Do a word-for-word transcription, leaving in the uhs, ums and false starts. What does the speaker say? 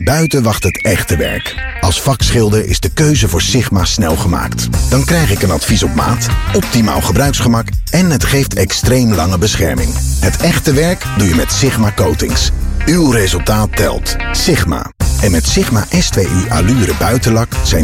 Buiten wacht het echte werk. Als vakschilder is de keuze voor Sigma snel gemaakt. Dan krijg ik een advies op maat, optimaal gebruiksgemak en het geeft extreem lange bescherming. Het echte werk doe je met Sigma Coatings. Uw resultaat telt. Sigma. En met Sigma S twee U Allure buitenlak zijn